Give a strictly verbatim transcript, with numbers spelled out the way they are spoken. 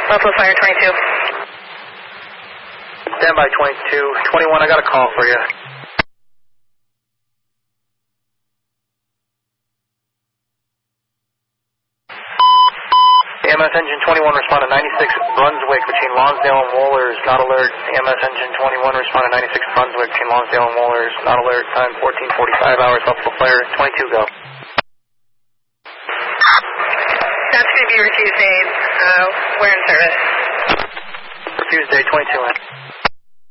Buffalo Fire twenty-two. Stand by twenty-two. twenty-one, I got a call for you. A M S engine twenty-one respond to ninety-six Brunswick between Lonsdale and Wohlers, not alert. A M S engine twenty-one respond to ninety-six Brunswick between Lonsdale and Wohlers, not alert. Time fourteen forty-five hours, Buffalo Fire twenty-two, go. That's going to be refused aid. Uh, we're in service. Refused day twenty-two in.